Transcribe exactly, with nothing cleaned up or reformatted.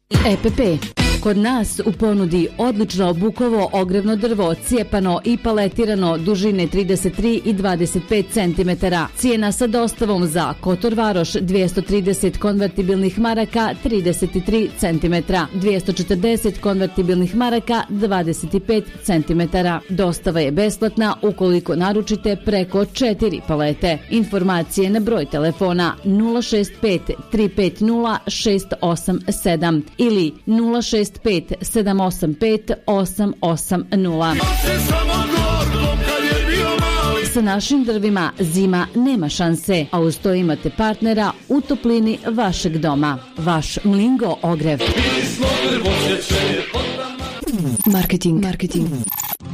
E P P. Kod nas u ponudi odlično bukovo ogrevno drvo, cijepano i paletirano dužine trideset tri i dvadeset pet centimetara. Cijena sa dostavom za Kotor Varoš dvjesto trideset konvertibilnih maraka trideset tri centimetra, dvjesto četrdeset konvertibilnih maraka dvadeset pet centimetara. Dostava je besplatna ukoliko naručite preko četiri palete. Informacije na broj telefona nula šest pet tri pet nula šest osam sedam ili nula šest pet sedam osam pet osam osam nula. Sa našim drvima zima nema šanse, a uz to imate partnera u toplini vašeg doma. Vaš Mlingo ogrev. Marketing. Marketing.